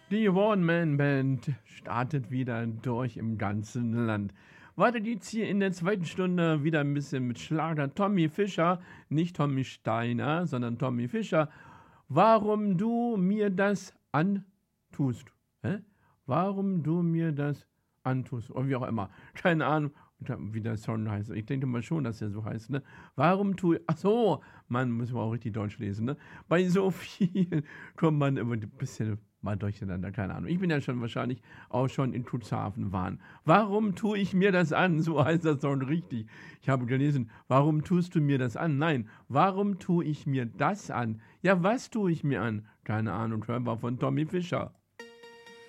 Die One-Man-Band startet wieder durch im ganzen Land. Weiter geht's hier in der zweiten Stunde wieder ein bisschen mit Schlager. Tommy Fischer, nicht Tommy Steiner, sondern Tommy Fischer. Warum du mir das antust? Hä? Warum du mir das antust? Oder wie auch immer. Keine Ahnung, wie der Song heißt. Ich denke mal schon, dass er so heißt, ne? Warum tue. Ach so, man muss auch richtig Deutsch lesen, ne? Bei so viel kommt man immer ein bisschen mal durcheinander, keine Ahnung. Ich bin ja schon wahrscheinlich auch schon in Cuxhaven waren. Warum tue ich mir das an? So heißt das Song richtig. Ich habe gelesen, warum tust du mir das an? Nein, warum tue ich mir das an? Ja, was tue ich mir an? Keine Ahnung, hörbar von Tommy Fischer.